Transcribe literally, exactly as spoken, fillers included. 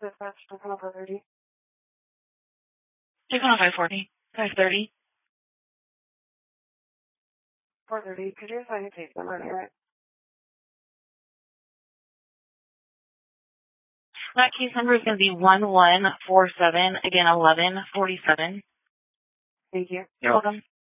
Dispatch, take on five thirty. Take on five forty. five thirty. four thirty. Could you assign a case number to it? That case number is going to be one one four seven, again eleven forty-seven. Thank you. You're welcome.